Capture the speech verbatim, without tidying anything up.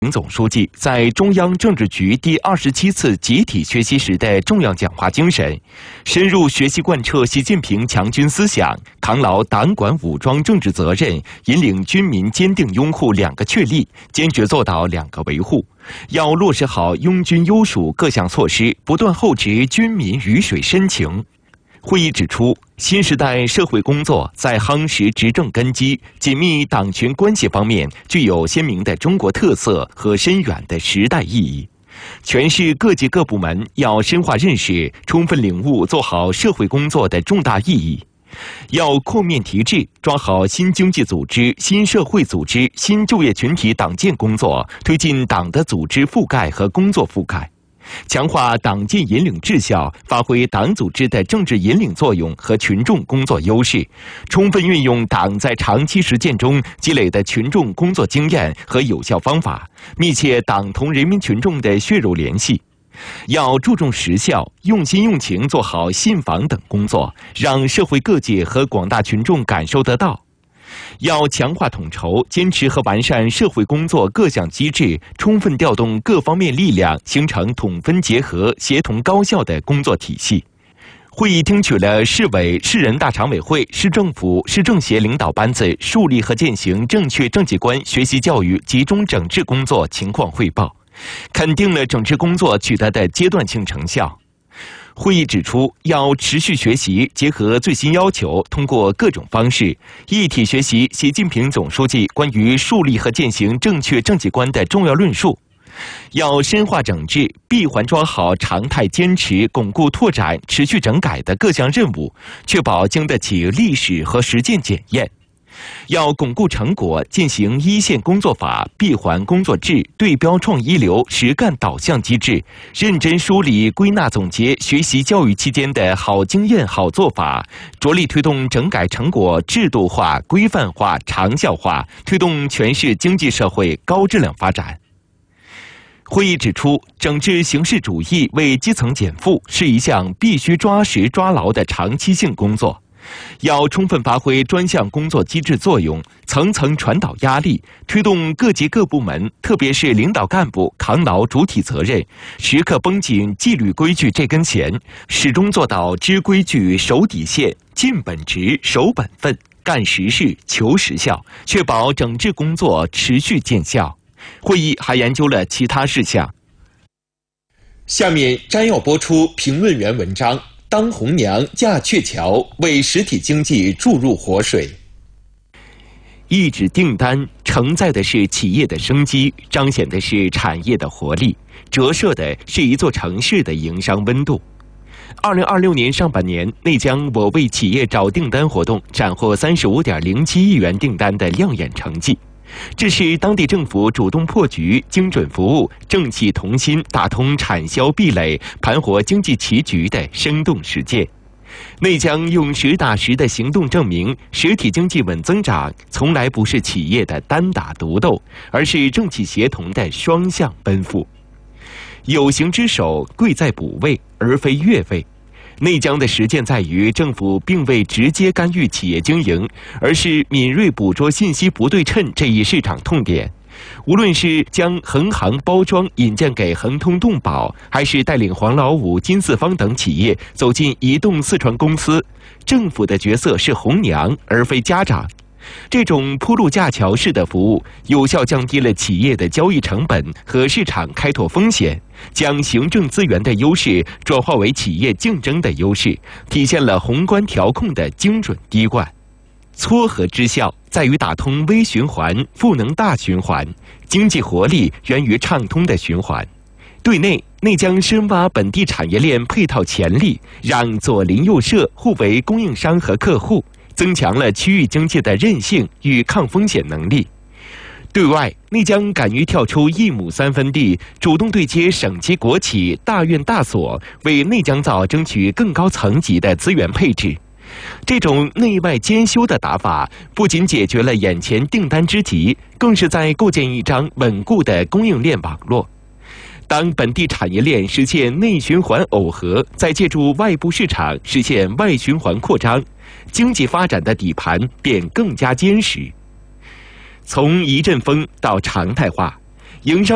总书记在中央政治局第二十七次集体学习时的重要讲话精神，深入学习贯彻习近平强军思想，扛牢党管武装政治责任，引领军民坚定拥护两个确立，坚决做到两个维护。要落实好拥军优属各项措施，不断厚植军民鱼水深情。会议指出，新时代社会工作在夯实执政根基、紧密党群关系方面具有鲜明的中国特色和深远的时代意义。全市各级各部门要深化认识，充分领悟做好社会工作的重大意义。要扩面提质，抓好新经济组织、新社会组织、新就业群体党建工作，推进党的组织覆盖和工作覆盖。强化党建引领治效，发挥党组织的政治引领作用和群众工作优势，充分运用党在长期实践中积累的群众工作经验和有效方法，密切党同人民群众的血肉联系。要注重实效，用心用情做好信访等工作，让社会各界和广大群众感受得到。要强化统筹，坚持和完善社会工作各项机制，充分调动各方面力量，形成统分结合、协同高效的工作体系。会议听取了市委、市人大常委会、市政府、市政协领导班子树立和践行正确政绩观学习教育集中整治工作情况汇报，肯定了整治工作取得的阶段性成效。会议指出，要持续学习，结合最新要求，通过各种方式一体学习习近平总书记关于树立和践行正确政绩观的重要论述。要深化整治，闭环抓好常态坚持、巩固拓展、持续整改的各项任务，确保经得起历史和实践检验。要巩固成果，进行一线工作法、闭环工作制、对标创一流、实干导向机制，认真梳理、归纳总结学习教育期间的好经验、好做法，着力推动整改成果制度化、规范化、长效化，推动全市经济社会高质量发展。会议指出，整治形式主义为基层减负是一项必须抓实抓牢的长期性工作。要充分发挥专项工作机制作用，层层传导压力，推动各级各部门，特别是领导干部扛牢主体责任，时刻绷紧纪律规矩这根弦，始终做到知规矩、守底线、尽本职、守本分、干实事、求实效，确保整治工作持续见效。会议还研究了其他事项。下面摘要播出评论员文章。当红娘架鹊桥，为实体经济注入活水。一纸订单承载的是企业的生机，彰显的是产业的活力，折射的是一座城市的营商温度。二零二六年上半年，内江我为企业找订单活动斩获三十五点零七亿元订单的亮眼成绩。这是当地政府主动破局、精准服务、政企同心、打通产销壁垒、盘活经济棋局的生动实践。内江用实打实的行动证明，实体经济稳增长从来不是企业的单打独斗，而是政企协同的双向奔赴。有形之手贵在补位，而非越位。内江的实践在于，政府并未直接干预企业经营，而是敏锐捕捉信息不对称这一市场痛点。无论是将恒行包装引荐给恒通动保，还是带领黄老五、金四方等企业走进移动四川公司，政府的角色是红娘，而非家长。这种铺路架桥式的服务，有效降低了企业的交易成本和市场开拓风险，将行政资源的优势转化为企业竞争的优势，体现了宏观调控的精准滴灌。撮合之效在于打通微循环，赋能大循环，经济活力源于畅通的循环。对内，内江深挖本地产业链配套潜力，让左邻右舍互为供应商和客户，增强了区域经济的韧性与抗风险能力。对外，内江敢于跳出一亩三分地，主动对接省级国企、大院大所，为内江造争取更高层级的资源配置。这种内外兼修的打法，不仅解决了眼前订单之急，更是在构建一张稳固的供应链网络。当本地产业链实现内循环耦合，再借助外部市场实现外循环扩张，经济发展的底盘便更加坚实。从一阵风到常态化，营商